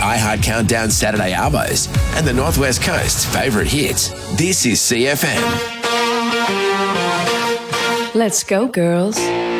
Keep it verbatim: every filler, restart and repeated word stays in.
iHeart Countdown Saturday Arvos and the Northwest Coast's favourite hits. This is C F M. Let's go, girls.